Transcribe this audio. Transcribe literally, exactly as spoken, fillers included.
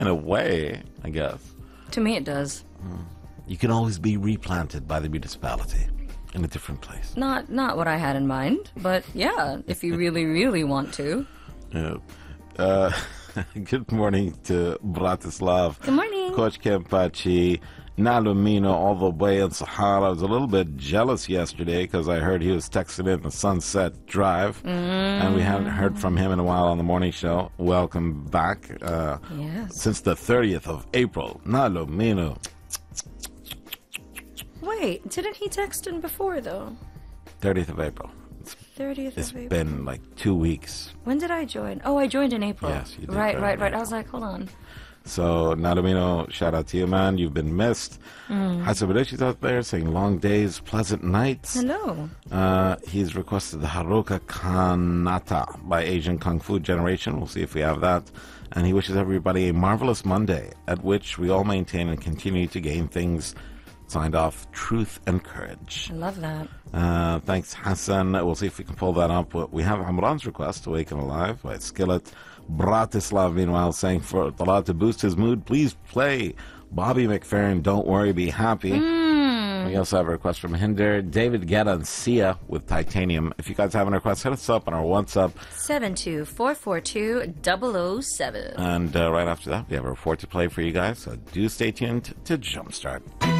In a way, I guess. To me, it does. You can always be replanted by the municipality in a different place. Not not what I had in mind, but yeah, if you really, really want to. Yeah. Uh, good morning to Bratislav. Good morning. Coach Kempachi, Nalumino, all the way in Sahara. I was a little bit jealous yesterday because I heard he was texting in the Sunset Drive, mm. and we hadn't heard from him in a while on the morning show. Welcome back. Uh, yes. Since the thirtieth of April. Nalumino. Wait, didn't he text in before, though? thirtieth of April. It's, thirtieth it's of April. It's been like two weeks. When did I join? Oh, I joined in April. Yes, you did. Right, right, right. April. I was like, hold on. So, Nalumino, shout out to you, man. You've been missed. Mm. Hasabarishi's out there saying long days, pleasant nights. Hello. Uh, he's requested the Haruka Kanata by Asian Kung Fu Generation. We'll see if we have that. And he wishes everybody a marvelous Monday at which we all maintain and continue to gain things. Signed off, truth and courage. I love that. Uh, thanks, Hassan. We'll see if we can pull that up. We have Amran's request, Awaken Alive by Skillet. Bratislav, meanwhile, saying for Talat to boost his mood, please play Bobby McFerrin, Don't Worry, Be Happy. Mm. We also have a request from Hinder. David Guetta and Sia with Titanium. If you guys have any requests, hit us up on our WhatsApp. seven two four four two zero zero seven. And uh, right after that, we have a report to play for you guys. So do stay tuned to Jumpstart.